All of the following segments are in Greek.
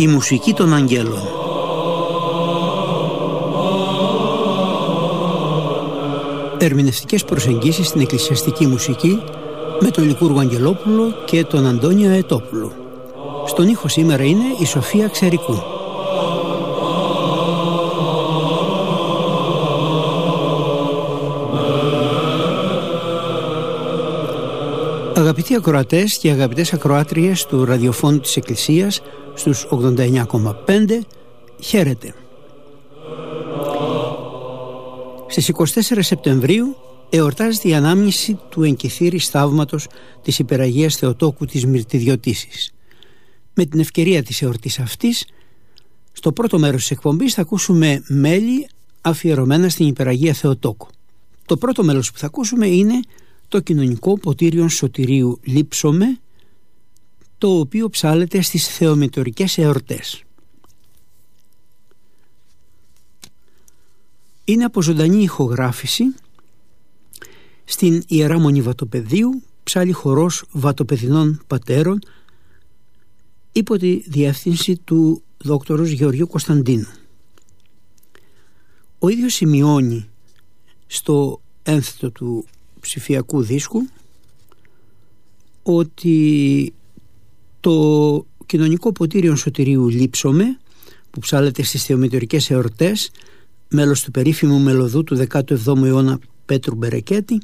Η μουσική των αγγέλων. Ερμηνευτικές προσεγγίσεις στην εκκλησιαστική μουσική με τον Λικούργο Αγγελόπουλο και τον Αντώνιο Αετόπουλο. Στον ήχο σήμερα είναι η Σοφία Ξερικού. Αγαπητοί ακροατές και αγαπητές ακροάτριες του ραδιοφώνου της Εκκλησίας στους 89,5, χαίρετε. Στις 24 Σεπτεμβρίου εορτάζεται η ανάμνηση του εγκυθύρης θαύματος της Υπεραγίας Θεοτόκου της Μυρτιδιωτήσης. Με την ευκαιρία της εορτής αυτής, στο πρώτο μέρος της εκπομπής θα ακούσουμε μέλη αφιερωμένα στην Υπεραγία Θεοτόκου. Το πρώτο μέλος που θα ακούσουμε είναι το κοινωνικό ποτήριον σωτηρίου Λείψομαι, το οποίο ψάλλεται στις θεομητορικές εορτές. Είναι από ζωντανή ηχογράφηση στην Ιερά Μονή Βατοπεδίου, ψάλλει χορός βατοπεδινών πατέρων υπό τη διεύθυνση του δόκτωρος Γεωργίου Κωνσταντίνου. Ο ίδιος σημειώνει στο ένθετο του ψηφιακού δίσκου ότι το κοινωνικό ποτήριον σωτηρίου Λείψομαι, που ψάλλεται στις θεομητορικές εορτές, μέλος του περίφημου μελωδού του 17ου αιώνα Πέτρου Μπερεκέτη,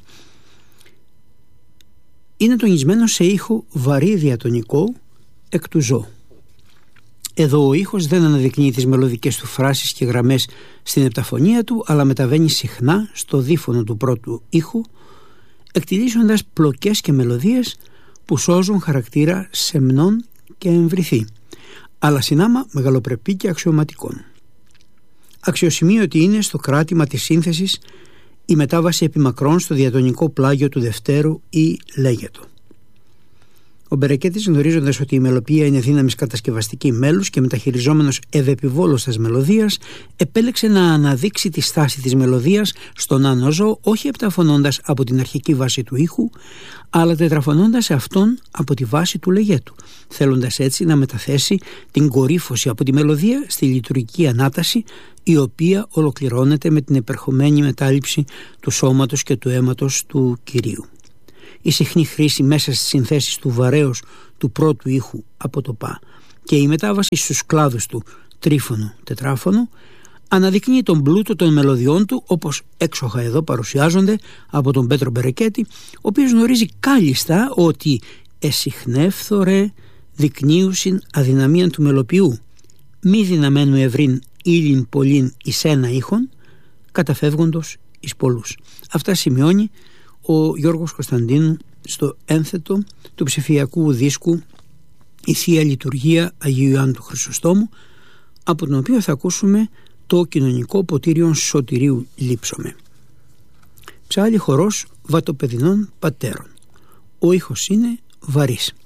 είναι τονισμένο σε ήχο βαρύ διατονικό εκ του ζώ. Εδώ ο ήχος δεν αναδεικνύει τις μελωδικές του φράσεις και γραμμές στην επταφωνία του, αλλά μεταβαίνει συχνά στο δίφωνο του πρώτου ήχου, εκτιλήσοντας πλοκές και μελωδίες που σώζουν χαρακτήρα σεμνών και εμβριθή, αλλά συνάμα μεγαλοπρεπή και αξιωματικών. Αξιοσημείωτη είναι στο κράτημα της σύνθεσης η μετάβαση επιμακρών στο διατονικό πλάγιο του δευτέρου ή λέγετο. Ο Μπερεκέτης, γνωρίζοντας ότι η μελοποιία είναι δύναμης κατασκευαστική μέλους και μεταχειριζόμενος ευεπιβόλως της μελωδίας, επέλεξε να αναδείξει τη στάση της μελωδίας στον άνω ζώ, όχι επταφωνώντας από την αρχική βάση του ήχου, αλλά τετραφωνώντας αυτόν από τη βάση του λεγέτου, θέλοντας έτσι να μεταθέσει την κορύφωση από τη μελωδία στη λειτουργική ανάταση, η οποία ολοκληρώνεται με την επερχομένη μετάληψη του σώματος και του αίματος του Κυρίου. Η συχνή χρήση μέσα στις συνθέσεις του βαρέως του πρώτου ήχου από το πα και η μετάβαση στους κλάδους του τρίφωνο τετράφωνο αναδεικνύει τον πλούτο των μελωδιών του, όπως έξοχα εδώ παρουσιάζονται από τον Πέτρο Μπερεκέτη, ο οποίος γνωρίζει κάλλιστα ότι «εσυχνεύθωρε δεικνύουσιν αδυναμίαν του μελοποιού, μη δυναμένου ευρύν ήλιν πολλήν εις ένα ήχον, καταφεύγοντος εις πολλούς». Αυτά σημειώνει ο Γιώργος Κωνσταντίνου στο ένθετο του ψηφιακού δίσκου «Η Θεία Λειτουργία Αγίου Ιωάννου του Χρυσοστόμου», από τον οποίο θα ακούσουμε το κοινωνικό ποτήριον σωτηρίου Λείψομαι. Ψάλλει χορός βατοπεδινών πατέρων. Ο ήχος είναι βαρύς.